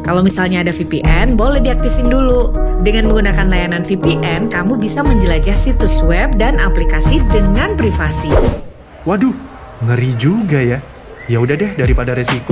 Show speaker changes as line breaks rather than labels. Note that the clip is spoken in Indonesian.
Kalau misalnya ada VPN, boleh diaktifin dulu. Dengan menggunakan layanan VPN, kamu bisa menjelajah situs web dan aplikasi dengan privasi.
Waduh, ngeri juga ya. Ya udah deh, daripada resiko,